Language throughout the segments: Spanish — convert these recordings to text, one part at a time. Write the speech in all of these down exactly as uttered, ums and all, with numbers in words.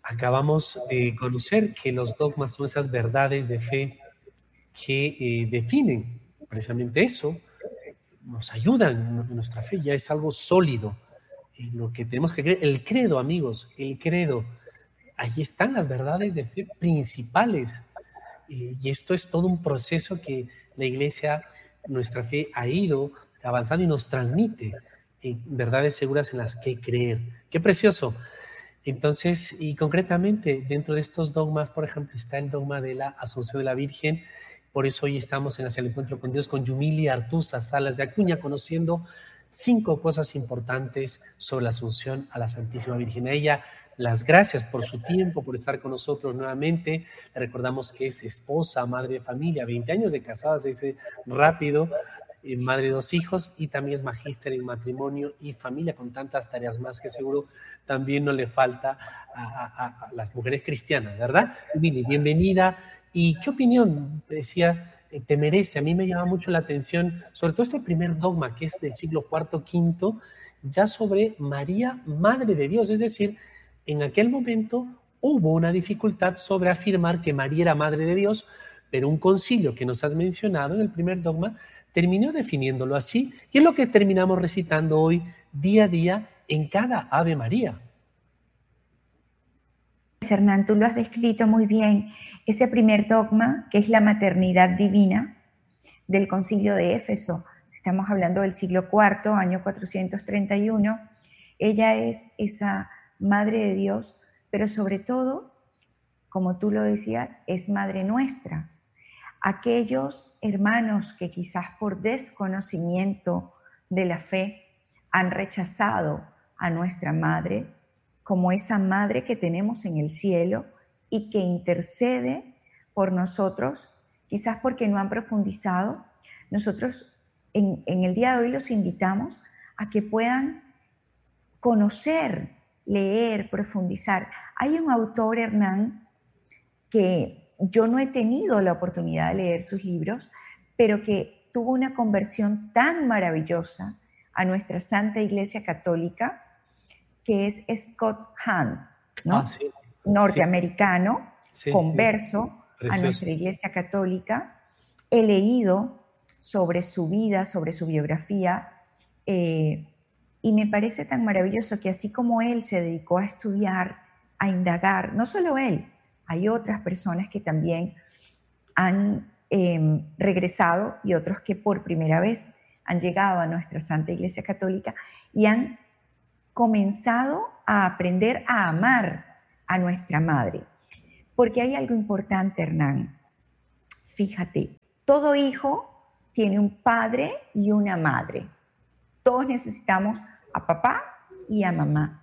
Acabamos de conocer que los dogmas son esas verdades de fe que eh, definen precisamente eso, nos ayudan en nuestra fe, ya es algo sólido en lo que tenemos que creer. El credo, amigos, el credo, ahí están las verdades de fe principales. Eh, y esto es todo un proceso que la iglesia, nuestra fe, ha ido avanzando y nos transmite eh, verdades seguras en las que creer. Qué precioso. Entonces, y concretamente, dentro de estos dogmas, por ejemplo, está el dogma de la Asunción de la Virgen. Por eso hoy estamos en Hacia el Encuentro con Dios con Yumili Artuza Salas de Acuña, conociendo cinco cosas importantes sobre la Asunción a la Santísima Virgen. A ella, las gracias por su tiempo, por estar con nosotros nuevamente. Le recordamos que es esposa, madre de familia, veinte años de casada, se dice rápido, eh, madre de dos hijos, y también es magíster en matrimonio y familia, con tantas tareas más que seguro también no le falta a, a, a las mujeres cristianas, ¿verdad? Mili, bienvenida. ¿Y qué opinión, decía, eh, te merece? A mí me llama mucho la atención, sobre todo este primer dogma, que es del siglo cuarto, quinto, ya sobre María, Madre de Dios. Es decir, en aquel momento hubo una dificultad sobre afirmar que María era Madre de Dios, pero un concilio que nos has mencionado en el primer dogma terminó definiéndolo así, y es lo que terminamos recitando hoy, día a día, en cada Ave María. Hernán, tú lo has descrito muy bien. Ese primer dogma, que es la maternidad divina del Concilio de Éfeso, estamos hablando del siglo cuarto, año cuatrocientos treinta y uno, ella es esa Madre de Dios, pero sobre todo, como tú lo decías, es Madre nuestra. Aquellos hermanos que quizás por desconocimiento de la fe han rechazado a nuestra Madre como esa Madre que tenemos en el cielo y que intercede por nosotros, quizás porque no han profundizado. Nosotros en, en el día de hoy los invitamos a que puedan conocer, leer, profundizar. Hay un autor, Hernán, que yo no he tenido la oportunidad de leer sus libros, pero que tuvo una conversión tan maravillosa a nuestra Santa Iglesia Católica, que es Scott Hans, ¿no? Ah, sí. Norteamericano, sí, converso sí, a nuestra Iglesia Católica. He leído sobre su vida, sobre su biografía, eh, y me parece tan maravilloso que así como él se dedicó a estudiar, a indagar, no solo él, hay otras personas que también han eh, regresado y otros que por primera vez han llegado a nuestra Santa Iglesia Católica y han comenzado a aprender a amar a nuestra Madre. Porque hay algo importante, Hernán. Fíjate, todo hijo tiene un padre y una madre. Todos necesitamos a papá y a mamá.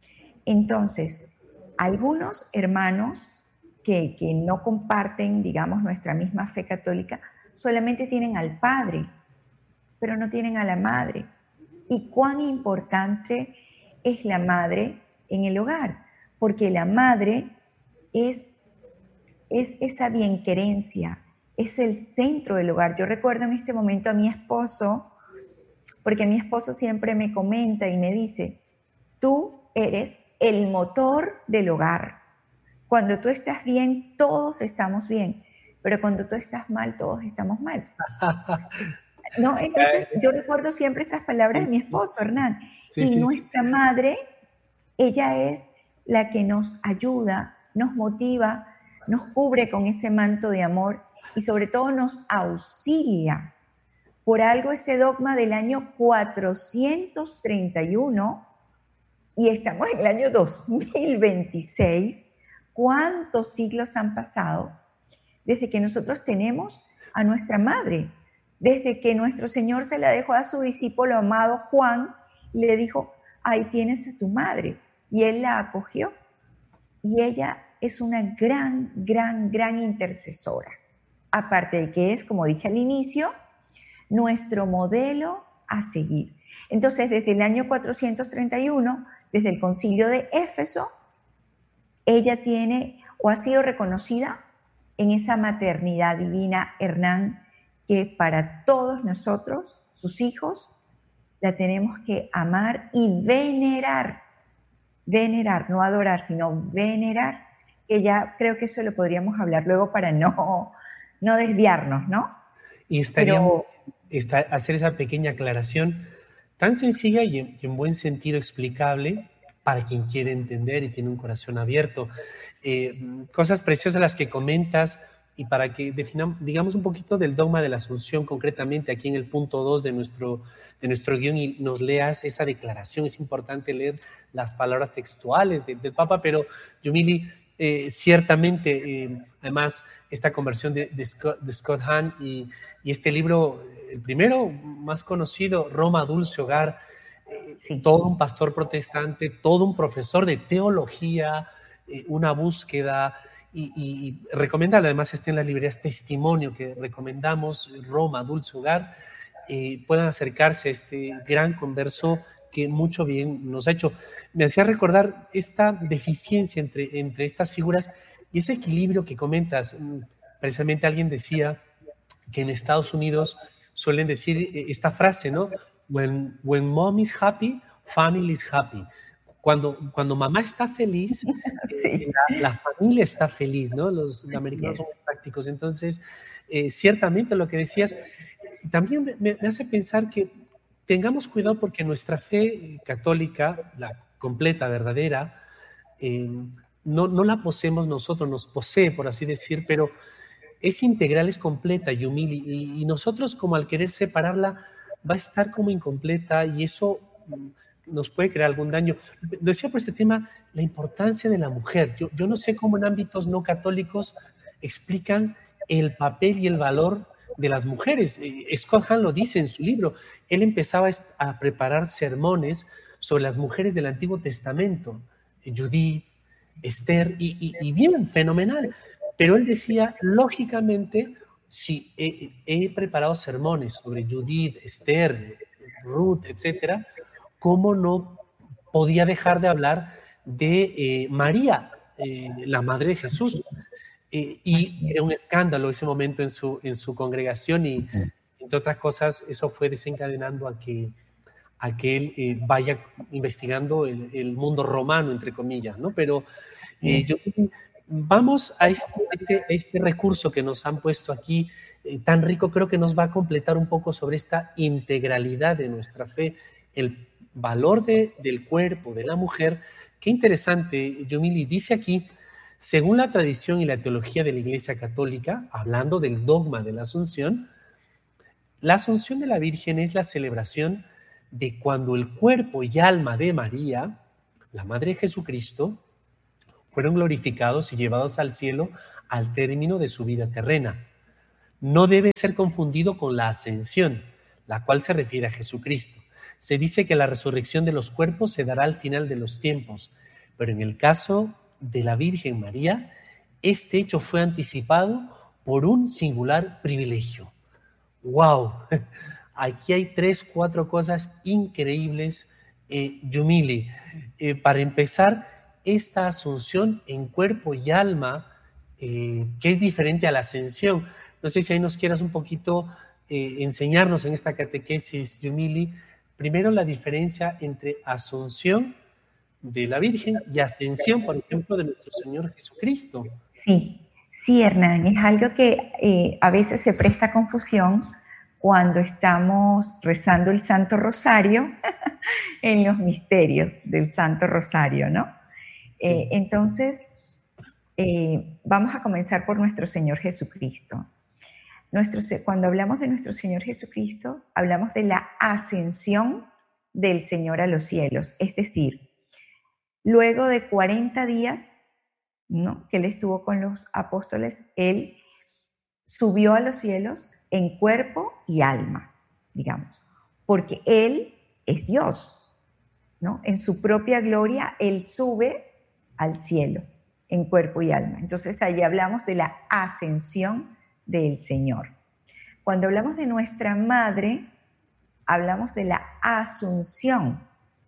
Entonces, algunos hermanos que, que no comparten, digamos, nuestra misma fe católica, solamente tienen al padre, pero no tienen a la madre. Y cuán importante es la madre en el hogar, porque la madre es, es esa bienquerencia, es el centro del hogar. Yo recuerdo en este momento a mi esposo, porque mi esposo siempre me comenta y me dice, tú eres el motor del hogar. Cuando tú estás bien, todos estamos bien, pero cuando tú estás mal, todos estamos mal. ¿No? Entonces, yo recuerdo siempre esas palabras de mi esposo, Hernán. Sí, y sí, nuestra sí. madre, ella es la que nos ayuda, nos motiva, nos cubre con ese manto de amor y sobre todo nos auxilia. Por algo ese dogma del año cuatrocientos treinta y uno, y estamos en el año dos mil veintiséis, ¿cuántos siglos han pasado desde que nosotros tenemos a nuestra madre? Desde que nuestro Señor se la dejó a su discípulo amado Juan, le dijo, ahí tienes a tu madre. Y él la acogió. Y ella es una gran, gran, gran intercesora. Aparte de que es, como dije al inicio, nuestro modelo a seguir. Entonces, desde el año cuatrocientos treinta y uno, desde el Concilio de Éfeso, ella tiene o ha sido reconocida en esa maternidad divina, Hernán, que para todos nosotros, sus hijos, la tenemos que amar y venerar. venerar, no adorar, sino venerar, que ya creo que eso lo podríamos hablar luego para no, no desviarnos, ¿no? Y estaríamos está, hacer esa pequeña aclaración tan sencilla y en, y en buen sentido explicable para quien quiere entender y tiene un corazón abierto. Eh, cosas preciosas las que comentas y para que definamos, digamos un poquito del dogma de la Asunción concretamente aquí en el punto dos de nuestro, de nuestro guión y nos leas esa declaración. Es importante leer las palabras textuales de, del Papa, pero Yumili, eh, ciertamente, eh, además, esta conversión de, de, Scott, de Scott Hahn y, y este libro, el primero más conocido, Roma, Dulce Hogar, eh, sí. Todo un pastor protestante, todo un profesor de teología, eh, una búsqueda, y, y, y recomienda, además está en las librerías Testimonio, que recomendamos, Roma, Dulce Hogar, eh, puedan acercarse a este gran converso que mucho bien nos ha hecho. Me hacía recordar esta deficiencia entre, entre estas figuras y ese equilibrio que comentas. Precisamente alguien decía que en Estados Unidos suelen decir esta frase, ¿no? When, when mom is happy, family is happy. Cuando, cuando mamá está feliz, sí. eh, la, la familia está feliz, ¿no? Los, los americanos yes. son muy prácticos. Entonces, eh, ciertamente lo que decías, también me, me hace pensar que tengamos cuidado porque nuestra fe católica, la completa, verdadera, eh, no, no la poseemos nosotros, nos posee, por así decir, pero es integral, es completa y humilde, y, y nosotros como al querer separarla va a estar como incompleta y eso nos puede crear algún daño. Decía por este tema la importancia de la mujer. Yo, yo no sé cómo en ámbitos no católicos explican el papel y el valor de las mujeres. Scott Hahn lo dice en su libro. Él empezaba a preparar sermones sobre las mujeres del Antiguo Testamento, Judith, Esther, y, y, y bien, fenomenal. Pero él decía, lógicamente, si he, he preparado sermones sobre Judith, Esther, Ruth, etcétera, ¿cómo no podía dejar de hablar de eh, María, eh, la madre de Jesús? Eh, y era un escándalo ese momento en su, en su congregación y, entre otras cosas, eso fue desencadenando a que, a que él eh, vaya investigando el, el mundo romano, entre comillas, ¿no? Pero eh, yo, vamos a este, este, este recurso que nos han puesto aquí, eh, tan rico, creo que nos va a completar un poco sobre esta integralidad de nuestra fe, el valor de, del cuerpo de la mujer. Qué interesante, Yumili, dice aquí, según la tradición y la teología de la Iglesia Católica, hablando del dogma de la Asunción, la Asunción de la Virgen es la celebración de cuando el cuerpo y alma de María, la Madre de Jesucristo, fueron glorificados y llevados al cielo al término de su vida terrena. No debe ser confundido con la ascensión, la cual se refiere a Jesucristo. Se dice que la resurrección de los cuerpos se dará al final de los tiempos, pero en el caso de la Virgen María, este hecho fue anticipado por un singular privilegio. ¡Wow! Aquí hay tres, cuatro cosas increíbles, eh, Yumili. Eh, para empezar, esta asunción en cuerpo y alma, eh, que es diferente a la ascensión. No sé si ahí nos quieras un poquito eh, enseñarnos en esta catequesis, Yumili, primero la diferencia entre asunción de la Virgen y ascensión, por ejemplo, de nuestro Señor Jesucristo. Sí, sí, Hernán, es algo que eh, a veces se presta confusión cuando estamos rezando el Santo Rosario en los misterios del Santo Rosario, ¿no? Eh, entonces, eh, vamos a comenzar por nuestro Señor Jesucristo. Nuestro, cuando hablamos de nuestro Señor Jesucristo, hablamos de la ascensión del Señor a los cielos, es decir, luego de cuarenta días, ¿no?, que Él estuvo con los apóstoles, Él subió a los cielos en cuerpo y alma, digamos, porque Él es Dios, ¿no? En su propia gloria, Él sube al cielo en cuerpo y alma. Entonces, ahí hablamos de la ascensión del Señor. Cuando hablamos de nuestra madre, hablamos de la asunción,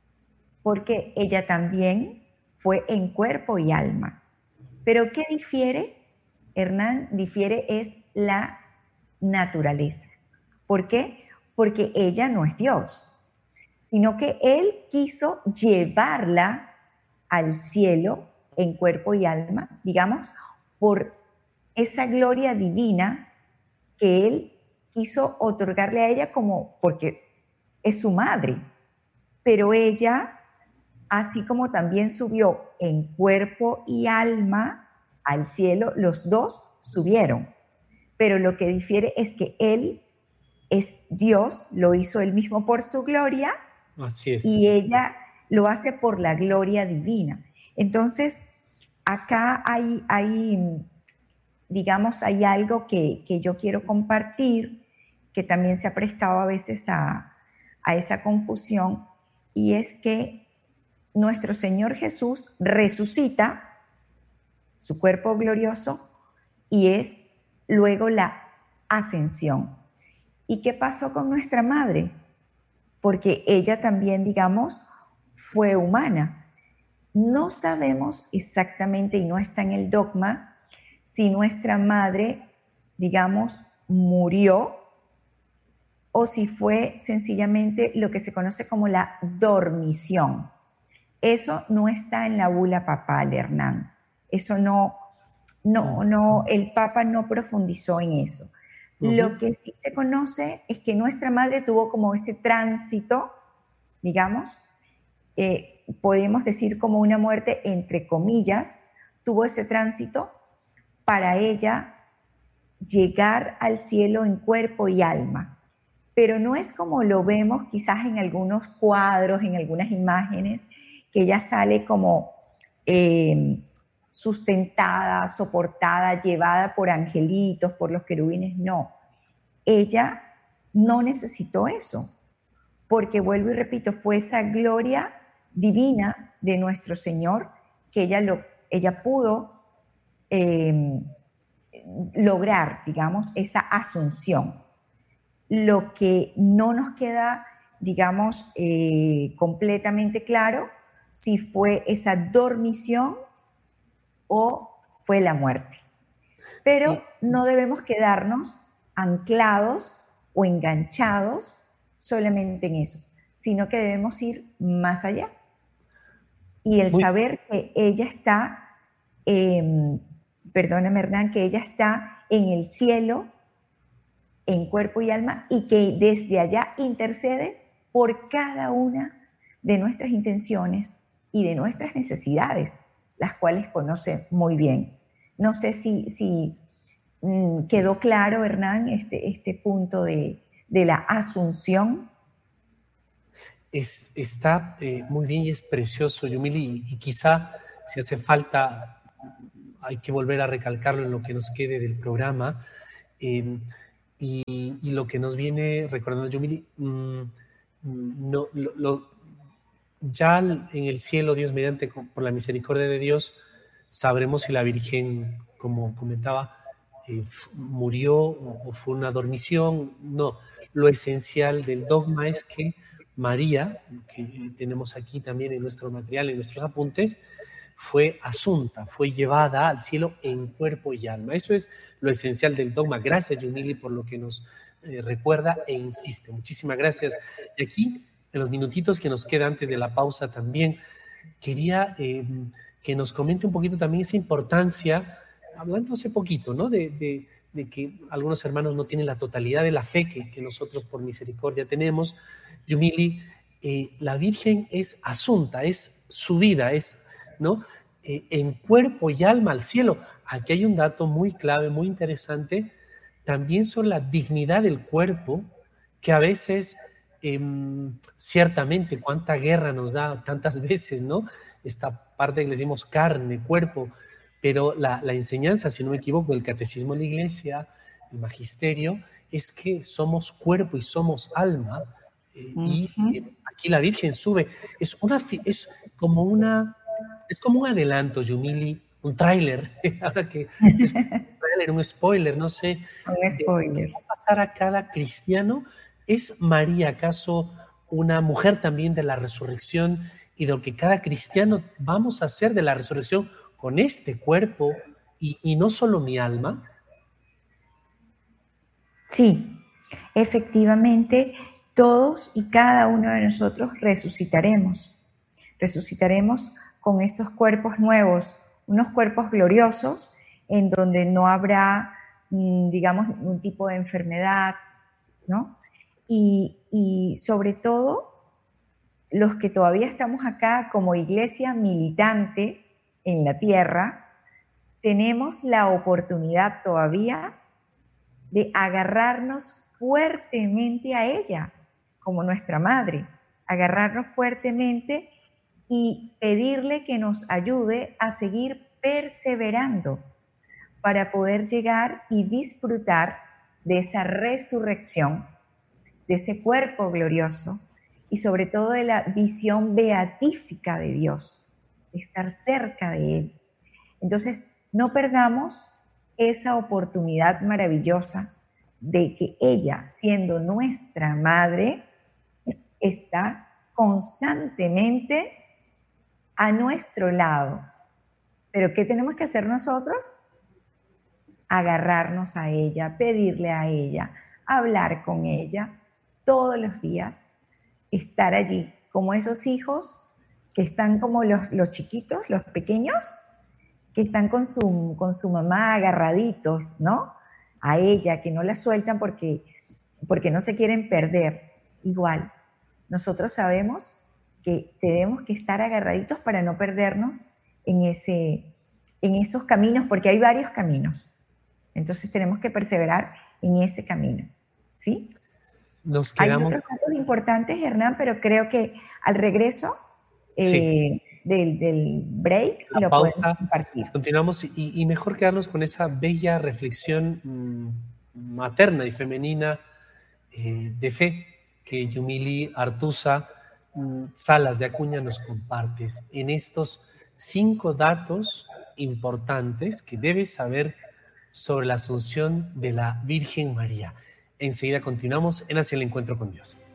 porque ella también fue en cuerpo y alma. Pero ¿qué difiere, Hernán? Difiere es la naturaleza. ¿Por qué? Porque ella no es Dios, sino que Él quiso llevarla al cielo en cuerpo y alma, digamos, por esa gloria divina que Él quiso otorgarle a ella como, porque es su madre, pero ella, así como también subió en cuerpo y alma al cielo, los dos subieron, pero lo que difiere es que Él es Dios, lo hizo Él mismo por su gloria, Así es. y ella lo hace por la gloria divina. Entonces, acá hay, hay digamos, hay algo que, que yo quiero compartir, que también se ha prestado a veces a, a esa confusión, y es que nuestro Señor Jesús resucita su cuerpo glorioso y es luego la ascensión. ¿Y qué pasó con nuestra madre? Porque ella también, digamos, fue humana. No sabemos exactamente, y no está en el dogma, si nuestra madre, digamos, murió o si fue sencillamente lo que se conoce como la dormición. Eso no está en la bula papal, Hernán. Eso no, no, no, el Papa no profundizó en eso. Uh-huh. Lo que sí se conoce es que nuestra madre tuvo como ese tránsito, digamos, eh, podemos decir como una muerte entre comillas, tuvo ese tránsito para ella llegar al cielo en cuerpo y alma. Pero no es como lo vemos quizás en algunos cuadros, en algunas imágenes, que ella sale como eh, sustentada, soportada, llevada por angelitos, por los querubines. No, ella no necesitó eso, porque vuelvo y repito, fue esa gloria divina de nuestro Señor que ella, lo, ella pudo eh, lograr, digamos, esa asunción. Lo que no nos queda, digamos, eh, completamente claro si fue esa dormición o fue la muerte. Pero no debemos quedarnos anclados o enganchados solamente en eso, sino que debemos ir más allá. Y el Muy... saber que ella está, eh, perdóname Hernán, que ella está en el cielo, en cuerpo y alma, y que desde allá intercede por cada una de nuestras intenciones y de nuestras necesidades, las cuales conoce muy bien. No sé si, si mmm, quedó claro, Hernán, este, este punto de, de la asunción. Es, está eh, muy bien y es precioso, Yumili, y, y quizá si hace falta, hay que volver a recalcarlo en lo que nos quede del programa, eh, y, y lo que nos viene recordando Yumili, mmm, no, lo, lo, ya en el cielo, Dios mediante, por la misericordia de Dios, sabremos si la Virgen, como comentaba, eh, murió o fue una dormición. No, lo esencial del dogma es que María, que tenemos aquí también en nuestro material, en nuestros apuntes, fue asunta, fue llevada al cielo en cuerpo y alma. Eso es lo esencial del dogma. Gracias, Yumili, por lo que nos eh, recuerda e insiste. Muchísimas gracias. Y aquí, en los minutitos que nos queda antes de la pausa también, quería eh, que nos comente un poquito también esa importancia, hablando hace poquito, ¿no? De, de, de que algunos hermanos no tienen la totalidad de la fe que, que nosotros por misericordia tenemos. Yumili, eh, la Virgen es asunta, es subida, es, ¿no? Eh, en cuerpo y alma al cielo. Aquí hay un dato muy clave, muy interesante, también sobre la dignidad del cuerpo, que a veces, eh, ciertamente, cuánta guerra nos da tantas veces, ¿no? Esta parte que le decimos carne, cuerpo, pero la, la enseñanza, si no me equivoco, del catecismo de la Iglesia, el magisterio, es que somos cuerpo y somos alma, eh, uh-huh. y eh, aquí la Virgen sube. Es, una, es como una, es como un adelanto, Yumili, un tráiler, ahora que es un tráiler, un spoiler, no sé, un spoiler. ¿Qué va a pasar a cada cristiano? ¿Es María acaso una mujer también de la resurrección y de lo que cada cristiano vamos a hacer de la resurrección con este cuerpo y, y no solo mi alma? Sí, efectivamente, todos y cada uno de nosotros resucitaremos. Resucitaremos con estos cuerpos nuevos, unos cuerpos gloriosos, en donde no habrá, digamos, un tipo de enfermedad, ¿no? Y, y sobre todo, los que todavía estamos acá como iglesia militante en la tierra, tenemos la oportunidad todavía de agarrarnos fuertemente a ella, como nuestra madre, agarrarnos fuertemente y pedirle que nos ayude a seguir perseverando para poder llegar y disfrutar de esa resurrección, de ese cuerpo glorioso y sobre todo de la visión beatífica de Dios, de estar cerca de Él. Entonces, no perdamos esa oportunidad maravillosa de que ella, siendo nuestra madre, está constantemente a nuestro lado. ¿Pero qué tenemos que hacer nosotros? Agarrarnos a ella, pedirle a ella, hablar con ella todos los días, estar allí, como esos hijos que están como los, los chiquitos, los pequeños, que están con su, con su mamá agarraditos, ¿no? A ella, que no la sueltan porque, porque no se quieren perder. Igual, nosotros sabemos que tenemos que estar agarraditos para no perdernos en, ese, en esos caminos, porque hay varios caminos. Entonces tenemos que perseverar en ese camino, ¿sí? Nos quedamos... Hay otros datos importantes, Hernán, pero creo que al regreso eh, sí. del, del break La lo pausa, podemos compartir. Continuamos y, y mejor quedarnos con esa bella reflexión mmm, materna y femenina eh, de fe que Yumili Artuza mmm, Salas de Acuña nos compartes en estos cinco datos importantes que debes saber sobre la asunción de la Virgen María. Enseguida continuamos en Hacia el Encuentro con Dios.